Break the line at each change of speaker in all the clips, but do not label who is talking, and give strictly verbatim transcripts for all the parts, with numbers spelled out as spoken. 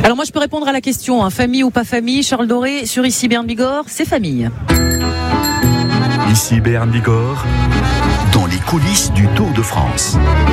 Alors moi je peux répondre à la question, hein, famille ou pas famille, Charles Doré sur Ici Béarn Bigorre, c'est famille.
Ici Béarn Bigorre, dans les coulisses du Tour de France.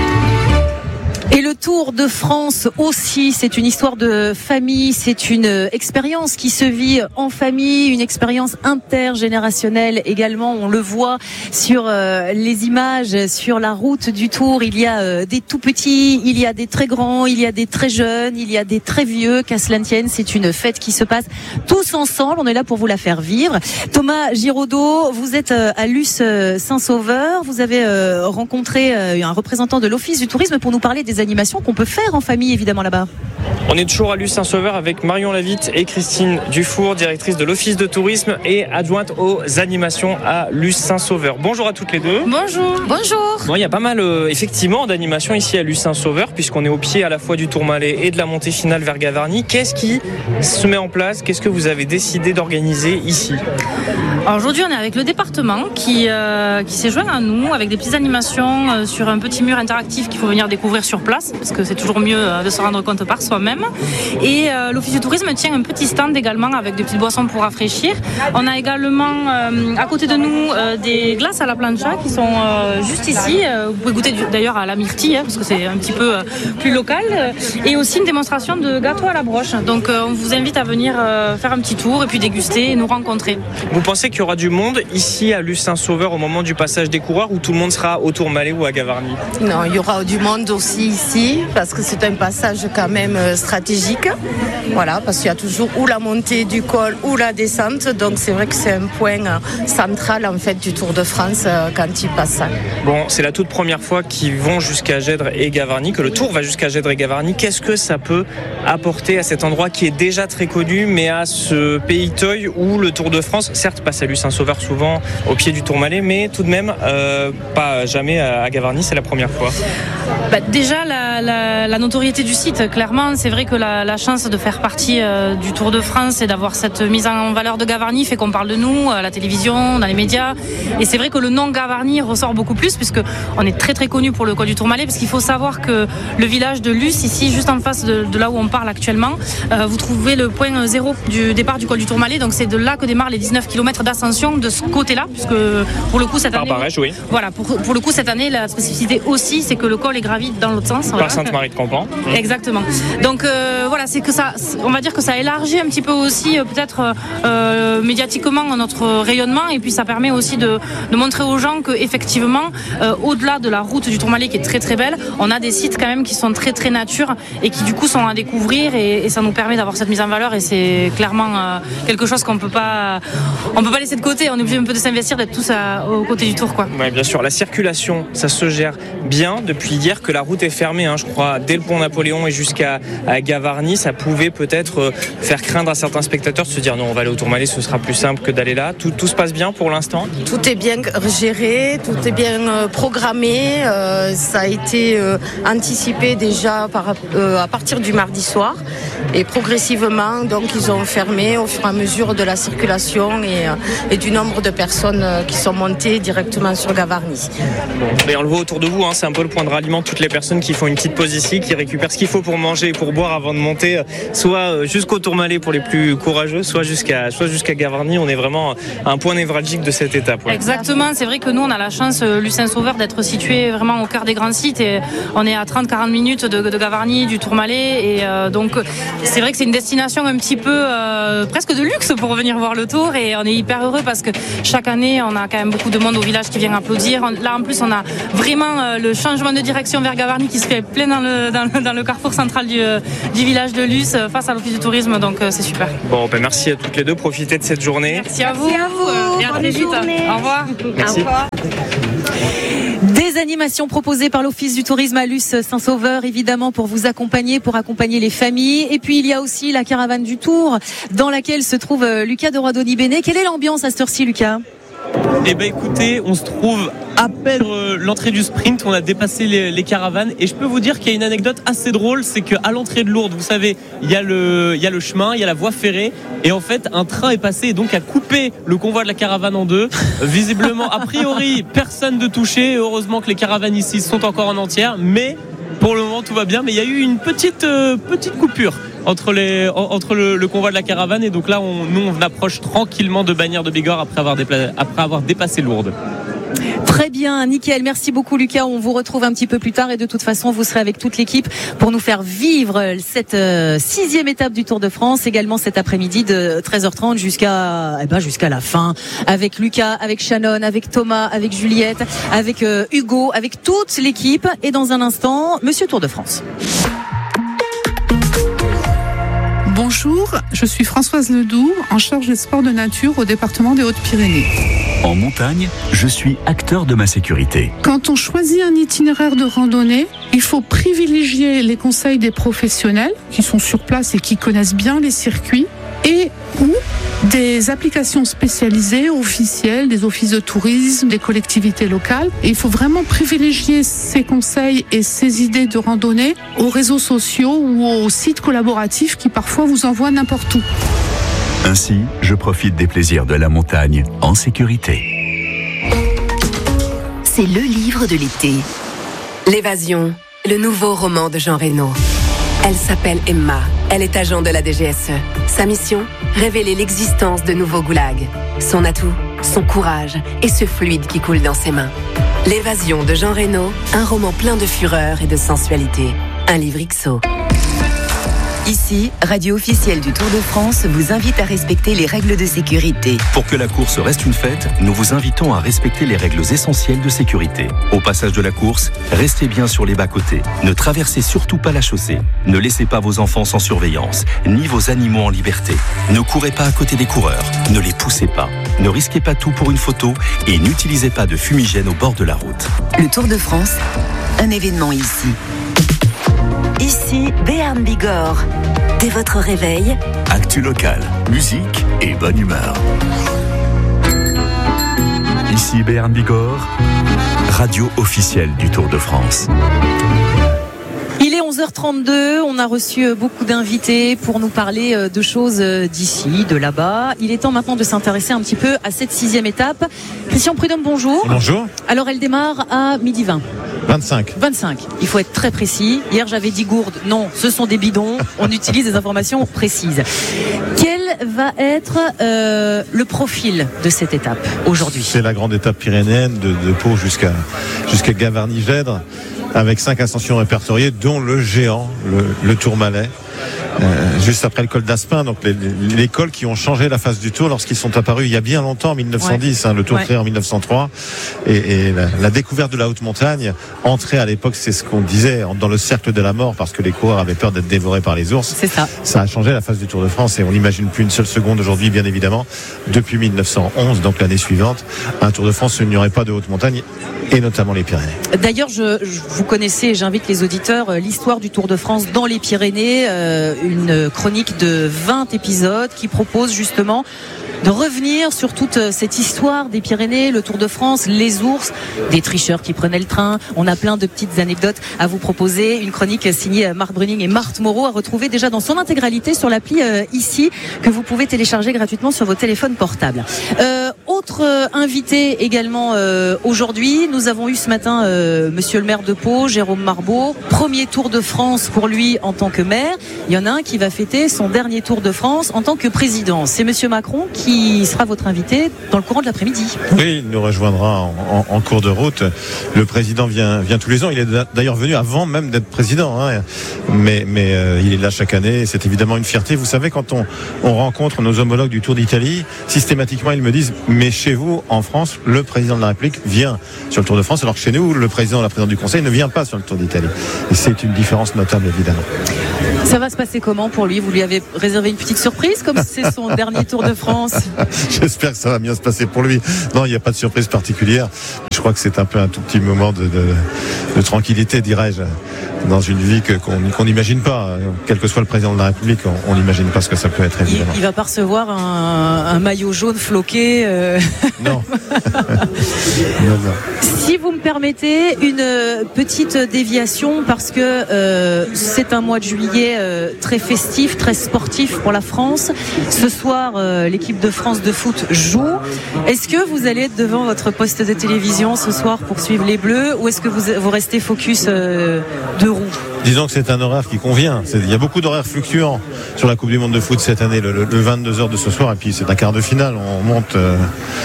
Et le Tour de France aussi, c'est une histoire de famille, c'est une expérience qui se vit en famille, une expérience intergénérationnelle également. On le voit sur euh, les images, sur la route du Tour. Il y a euh, des tout petits, il y a des très grands, il y a des très jeunes, il y a des très vieux. Qu'à cela ne tienne, c'est une fête qui se passe tous ensemble. On est là pour vous la faire vivre. Thomas Giraudot, vous êtes euh, à Luce Saint-Sauveur. Vous avez euh, rencontré euh, un représentant de l'Office du tourisme pour nous parler des animations qu'on peut faire en famille évidemment là-bas.
On est toujours à Luce Saint-Sauveur avec Marion Lavitte et Christine Dufour, directrice de l'Office de tourisme et adjointe aux animations à Luce Saint-Sauveur. Bonjour à toutes les deux.
Bonjour. Bonjour.
Bon, il y a pas mal euh, effectivement d'animations ici à Luce Saint-Sauveur puisqu'on est au pied à la fois du Tourmalet et de la montée finale vers Gavarnie. Qu'est-ce qui se met en place? Qu'est-ce que vous avez décidé d'organiser ici?
Alors aujourd'hui on est avec le département qui, euh, qui s'est joint à nous avec des petites animations euh, sur un petit mur interactif qu'il faut venir découvrir sur place parce que c'est toujours mieux euh, de se rendre compte par soi-même. Et euh, l'Office du tourisme tient un petit stand également avec des petites boissons pour rafraîchir. On a également euh, à côté de nous euh, des glaces à la plancha qui sont euh, juste ici. Euh, vous pouvez goûter du, d'ailleurs à la myrtille hein, parce que c'est un petit peu euh, plus local. Et aussi une démonstration de gâteaux à la broche. Donc euh, on vous invite à venir euh, faire un petit tour et puis déguster et nous rencontrer.
Vous pensez qu'il y aura du monde ici à Luce Saint-Sauveur au moment du passage des coureurs ou tout le monde sera au Tourmalet ou à Gavarnie?
Non, il y aura du monde aussi ici parce que c'est un passage quand même stratégique. Voilà, parce qu'il y a toujours ou la montée du col ou la descente. Donc c'est vrai que c'est un point central en fait du Tour de France quand il passe.
Bon, c'est la toute première fois qu'ils vont jusqu'à Gèdre et Gavarnie, que le Tour va jusqu'à Gèdre et Gavarnie. Qu'est-ce que ça peut apporter à cet endroit qui est déjà très connu, mais à ce pays Teuil où le Tour de France, certes passe à Luce Saint-Sauveur souvent au pied du Tourmalet, mais tout de même euh, pas jamais à Gavarnie, c'est la première fois.
Bah, déjà la, la, la notoriété du site, clairement, c'est vrai que la, la chance de faire partie euh, du Tour de France et d'avoir cette mise en valeur de Gavarnie fait qu'on parle de nous à la télévision, dans les médias. Et c'est vrai que le nom Gavarnie ressort beaucoup plus puisque on est très très connu pour le col du Tourmalet, parce qu'il faut savoir que le village de Luce, ici, juste en face de, de là où on parle actuellement, euh, vous trouvez le point zéro du départ du col du Tourmalet. Donc c'est de là que démarrent les dix-neuf kilomètres d'ascension de ce côté-là, puisque pour le coup cette année,
par barrage, oui.
Voilà, pour, pour le coup cette année, la spécificité aussi, c'est que le col est gravi dans l'autre sens.
Par
voilà.
Sainte-Marie de Campan.
Exactement. Donc euh, voilà, c'est que ça, on va dire que ça élargit un petit peu aussi euh, peut-être euh, médiatiquement notre rayonnement, et puis ça permet aussi de, de montrer aux gens que effectivement, euh, au-delà de la route du Tourmalet qui est très très belle, on a des sites quand même qui sont très très nature et qui du coup sont à découvrir, et, et ça nous permet d'avoir cette mise en valeur, et c'est clairement euh, quelque chose qu'on peut pas, on peut pas laisser de côté. On est obligé un peu de s'investir, d'être tous à, aux côtés du Tour, quoi.
Oui, bien sûr. La circulation, ça se gère bien depuis hier que la route est fermée, hein, je crois, dès le pont Napoléon et jusqu'à à Gavarnie. Ça pouvait peut-être euh, faire craindre à certains spectateurs de se dire non, on va aller au Tourmalet, ce sera plus simple que d'aller là. Tout, tout se passe bien pour l'instant?
Tout est bien géré, tout est bien euh, programmé. Euh, ça a été euh, anticipé déjà par, euh, à partir du mardi soir, et progressivement, donc ils ont fermé au fur et à mesure de la circulation et, euh, et du nombre de personnes euh, qui sont montées directement sur Gavarnie.
Bon, mais on le voit autour de vous, hein, c'est un peu le point de ralliement. Toutes les personnes qui font une petite pause ici, qui récupèrent ce qu'il faut pour manger et pour boire avant de monter, soit jusqu'au Tourmalet pour les plus courageux, soit jusqu'à, soit jusqu'à Gavarnie. On est vraiment à un point névralgique de cette étape. Ouais.
Exactement, c'est vrai que nous on a la chance, Luce Saint-Sauveur, d'être situé vraiment au cœur des grands sites, et on est à trente à quarante minutes de, de Gavarnie, du Tourmalet, et euh, donc c'est vrai que c'est une destination un petit peu euh, presque de luxe pour venir voir le Tour, et on est hyper heureux parce que chaque année on a quand même beaucoup de monde au village qui vient applaudir. Là en plus on a vraiment euh, le changement de direction vers Gavarnie qui se fait plein dans le, dans le, dans le carrefour central du, euh, du village de Luce euh, face à l'Office du tourisme, donc euh, c'est super.
Bon, ben merci à toutes les deux, profitez de cette journée.
Merci à vous,
Merci à vous.
Et à très vite. Au revoir.
Merci.
Au revoir.
Des animations proposées par l'Office du tourisme à Luce Saint-Sauveur, évidemment, pour vous accompagner, pour accompagner les familles. Et puis il y a aussi la caravane du Tour, dans laquelle se trouve Lucas de Roidoni-Bennett. Quelle est l'ambiance à cette heure-ci, Lucas ?
Eh ben écoutez, on se trouve à peine euh, l'entrée du sprint, on a dépassé les, les caravanes, et je peux vous dire qu'il y a une anecdote assez drôle, c'est qu'à l'entrée de Lourdes, vous savez, il y a le, il y a le chemin, il y a la voie ferrée, et en fait un train est passé et donc a coupé le convoi de la caravane en deux. Visiblement, a priori, personne de touché. Heureusement que les caravanes ici sont encore en entière, mais pour le moment tout va bien. Mais il y a eu une petite, euh, petite coupure entre, les, entre le, le convoi de la caravane. Et donc là, on, nous, on approche tranquillement de Bagnères de Bigorre après avoir, dépla- après avoir dépassé Lourdes.
Très bien, nickel. Merci beaucoup Lucas. On vous retrouve un petit peu plus tard et de toute façon, vous serez avec toute l'équipe pour nous faire vivre cette euh, sixième étape du Tour de France, également cet après-midi de treize heures trente jusqu'à eh ben, jusqu'à la fin, avec Lucas, avec Shannon, avec Thomas, avec Juliette, avec euh, Hugo, avec toute l'équipe. Et dans un instant, Monsieur Tour de France.
Bonjour, je suis Françoise Ledoux, en charge des sports de nature au département des Hautes-Pyrénées.
En montagne, je suis acteur de ma sécurité.
Quand on choisit un itinéraire de randonnée, il faut privilégier les conseils des professionnels qui sont sur place et qui connaissent bien les circuits et ou des applications spécialisées, officielles, des offices de tourisme, des collectivités locales. Et il faut vraiment privilégier ces conseils et ces idées de randonnée aux réseaux sociaux ou aux sites collaboratifs qui parfois vous envoient n'importe où.
Ainsi, je profite des plaisirs de la montagne en sécurité.
C'est le livre de l'été. L'évasion, le nouveau roman de Jean Reno. Elle s'appelle Emma. Elle est agent de la D G S E. Sa mission, révéler l'existence de nouveaux goulags. Son atout, son courage et ce fluide qui coule dans ses mains. L'évasion de Jean Reno, un roman plein de fureur et de sensualité. Un livre X O.
Ici, radio officielle du Tour de France vous invite à respecter les règles de sécurité.
Pour que la course reste une fête, nous vous invitons à respecter les règles essentielles de sécurité. Au passage de la course, restez bien sur les bas-côtés. Ne traversez surtout pas la chaussée. Ne laissez pas vos enfants sans surveillance, ni vos animaux en liberté. Ne courez pas à côté des coureurs. Ne les poussez pas. Ne risquez pas tout pour une photo et n'utilisez pas de fumigène au bord de la route.
Le Tour de France, un événement ici. Ici, Béarn Bigorre. Dès votre réveil,
Actu local, musique et bonne humeur. Ici Béarn Bigorre, radio officielle du Tour de France.
Il est onze heures trente-deux, on a reçu beaucoup d'invités pour nous parler de choses d'ici, de là-bas. Il est temps maintenant de s'intéresser un petit peu à cette sixième étape. Christian Prudhomme, bonjour.
Bonjour.
Alors elle démarre à midi vingt.
vingt-cinq.
vingt-cinq. Il faut être très précis. Hier j'avais dit gourde. Non, ce sont des bidons. On utilise des informations précises. Quel va être euh, le profil de cette étape aujourd'hui ?
C'est la grande étape pyrénéenne de, de Pau jusqu'à, jusqu'à Gavarnie-Vèdre, avec cinq ascensions répertoriées, dont le géant, le, le Tourmalet. Euh, juste après le col d'Aspin, donc les, les, les cols qui ont changé la face du Tour lorsqu'ils sont apparus il y a bien longtemps, en dix-neuf cent dix, ouais. hein, le Tour ouais. créé en dix-neuf cent trois, et, et la, la découverte de la haute montagne, entrée à l'époque, c'est ce qu'on disait, dans le cercle de la mort, parce que les coureurs avaient peur d'être dévorés par les ours.
C'est ça.
Ça a changé la face du Tour de France, et on n'imagine plus une seule seconde aujourd'hui, bien évidemment, depuis dix-neuf cent onze, donc l'année suivante, un Tour de France où il n'y aurait pas de haute montagne, et notamment les Pyrénées.
D'ailleurs, je, je, vous connaissez, j'invite les auditeurs, euh, l'histoire du Tour de France dans les Pyrénées, euh, une chronique de vingt épisodes qui propose justement de revenir sur toute cette histoire des Pyrénées, le Tour de France, les ours, des tricheurs qui prenaient le train. On a plein de petites anecdotes à vous proposer. Une chronique signée Marc Bruning et Marthe Moreau à retrouver déjà dans son intégralité sur l'appli euh, ici, que vous pouvez télécharger gratuitement sur vos téléphones portables. Euh, autre euh, invité également euh, aujourd'hui, nous avons eu ce matin euh, Monsieur le maire de Pau, Jérôme Marbeau. Premier Tour de France pour lui en tant que maire. Il y en a un qui va fêter son dernier Tour de France en tant que président. C'est Monsieur Macron qui qui sera votre invité dans le courant de l'après-midi.
Oui, il nous rejoindra en, en, en cours de route. Le président vient, vient tous les ans. Il est d'ailleurs venu avant même d'être président, hein. mais, mais euh, il est là chaque année. C'est évidemment une fierté. Vous savez, quand on, on rencontre nos homologues du Tour d'Italie, systématiquement ils me disent, mais chez vous, en France, le président de la République vient sur le Tour de France, alors que chez nous, le président ou la présidente du Conseil ne vient pas sur le Tour d'Italie. Et c'est une différence notable, évidemment.
Ça va se passer comment pour lui ? Vous lui avez réservé une petite surprise, comme c'est son dernier Tour de France ?
J'espère que ça va bien se passer pour lui. Non, il n'y a pas de surprise particulière. Je crois que c'est un peu un tout petit moment de, de, de tranquillité, dirais-je, dans une vie que, qu'on qu'on n'imagine pas. Quel que soit le président de la République, on n'imagine pas ce que ça peut être, évidemment.
Il, il va pas recevoir un, un maillot jaune floqué. Euh...
Non. non, non.
Si vous me permettez, une petite déviation, parce que euh, c'est un mois de juillet euh, très festif, très sportif pour la France. Ce soir, euh, l'équipe de France de foot joue. Est-ce que vous allez être devant votre poste de télévision ce soir pour suivre les Bleus, ou est-ce que vous, vous restez focus euh, de roue ?
Disons que c'est un horaire qui convient. C'est, il y a beaucoup d'horaires fluctuants sur la Coupe du Monde de foot cette année. Le, le, le vingt-deux heures de ce soir, et puis c'est un quart de finale. On monte, euh,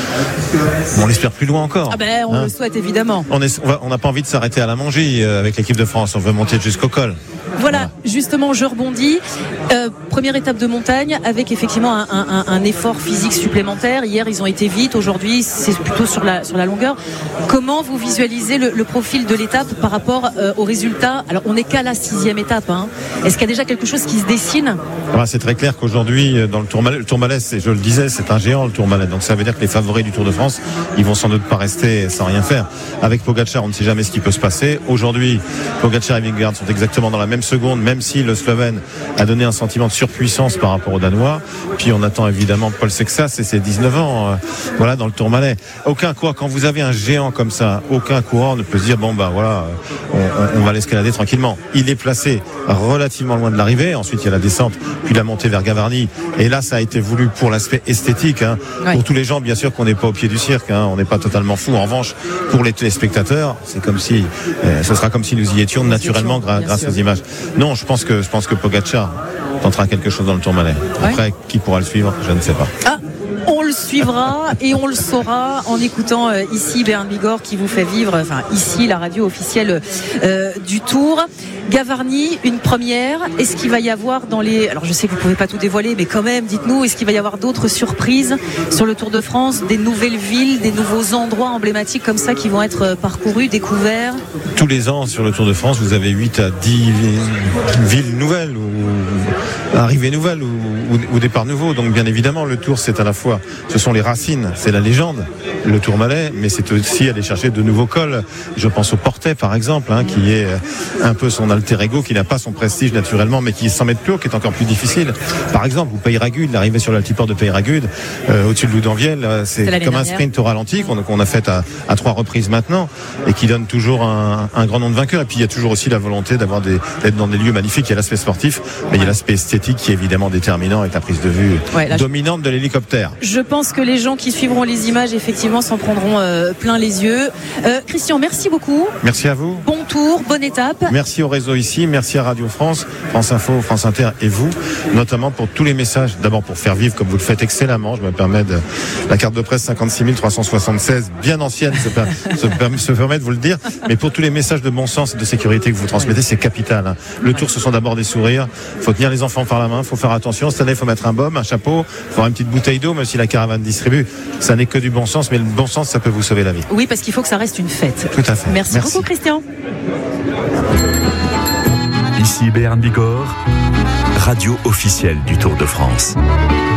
on l'espère plus loin encore.
Ah ben, on hein le souhaite évidemment.
On est, on n'a pas envie de s'arrêter à la Mongie euh, avec l'équipe de France. On veut monter jusqu'au col.
Voilà, voilà. Justement, je rebondis. Euh, première étape de montagne avec effectivement un, un, un effort physique supplémentaire. Hier, ils ont été vite. Aujourd'hui, c'est plutôt sur la, sur la longueur. Comment vous visualisez le, le profil de l'étape par rapport euh, aux résultats? Alors, on n'est qu'à la sixième étape. Hein. Est-ce qu'il y a déjà quelque chose qui se dessine?
Ah, c'est très clair qu'aujourd'hui, dans le Tourmalet, le Tourmalet, c'est, je le disais, c'est un géant, le Tourmalet. Donc, ça veut dire que les favoris du Tour de France, ils vont sans doute pas rester sans rien faire. Avec Pogačar, on ne sait jamais ce qui peut se passer. Aujourd'hui, Pogačar et Vingegaard sont exactement dans la même seconde, même si le Slovène a donné un sentiment de surpuissance par rapport aux Danois. Puis on attend évidemment Paul Sexas et ses dix-neuf ans, euh, voilà, dans le Tourmalet. Aucun coureur, quand vous avez un géant comme ça, aucun coureur ne peut se dire bon bah voilà, on, on va l'escalader tranquillement. Il est placé relativement loin de l'arrivée. Ensuite il y a la descente, puis la montée vers Gavarnie. Et là ça a été voulu pour l'aspect esthétique, hein. Ouais. Pour tous les gens bien sûr qu'on n'est pas au pied du cirque, hein. On n'est pas totalement fou. En revanche, pour les téléspectateurs, c'est comme si, euh, ce sera comme si nous y étions naturellement gra- grâce aux images. Non, je pense que je pense que Pogačar tentera quelque chose dans le Tourmalet. Après, ouais. Qui pourra le suivre, je ne sais pas.
Ah. On le suivra et on le saura en écoutant euh, ici Bern Bigorre qui vous fait vivre, enfin ici la radio officielle euh, du Tour. Gavarnie, une première. Est-ce qu'il va y avoir dans les... Alors je sais que vous ne pouvez pas tout dévoiler, mais quand même, dites-nous, est-ce qu'il va y avoir d'autres surprises sur le Tour de France, des nouvelles villes, des nouveaux endroits emblématiques comme ça qui vont être parcourus, découverts?
Tous les ans sur le Tour de France, vous avez huit à dix villes nouvelles ou arrivées nouvelles ou, ou, ou départs nouveaux. Donc bien évidemment, le Tour, c'est à la fois, ce sont les racines, c'est la légende, le Tourmalet, mais c'est aussi aller chercher de nouveaux cols. Je pense au Portet par exemple, hein, qui est un peu son alter ego, qui n'a pas son prestige naturellement, mais qui est cent mètres plus haut, qui est encore plus difficile. Par exemple, ou Peyragudes, l'arrivée sur l'altiport de Peyragudes, euh, au-dessus de Loudanviel, c'est, c'est comme un sprint au ralenti qu'on, qu'on a fait à, à trois reprises maintenant, et qui donne toujours un, un grand nombre de vainqueurs. Et puis il y a toujours aussi la volonté d'avoir des, d'être dans des lieux magnifiques. Il y a l'aspect sportif, mais il y a l'aspect esthétique qui est évidemment déterminant avec la prise de vue ouais, là, dominante de l'hélicoptère.
Je pense que les gens qui suivront les images, effectivement, s'en prendront euh, plein les yeux. Euh, Christian, merci beaucoup.
Merci à vous.
Bon tour, bonne étape.
Merci au réseau ici, merci à Radio France, France Info, France Inter et vous, notamment pour tous les messages. D'abord pour faire vivre, comme vous le faites excellemment, je me permets de la carte de presse cinquante-six mille trois cent soixante-seize, bien ancienne, se, per, se, per, se permet de vous le dire, mais pour tous les messages de bon sens et de sécurité que vous transmettez, c'est capital. Hein. Le Tour, ce sont d'abord des sourires. Il faut tenir les enfants par la main, il faut faire attention. Cette année, il faut mettre un baume, un chapeau, il faut avoir une petite bouteille d'eau, même si la caravane distribue. Ça n'est que du bon sens, mais le bon sens, ça peut vous sauver la vie.
Oui, parce qu'il faut que ça reste une fête.
Tout à fait.
Merci, Merci. beaucoup, Christian.
Ici Bern Bigorre, radio officielle du Tour de France.